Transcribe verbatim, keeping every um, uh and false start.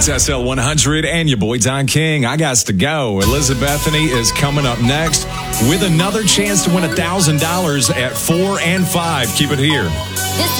It's S L one hundred and your boy Don King. I got to go. Elizabethany is coming up next with another chance to win one thousand dollars at four and five. Keep it here. This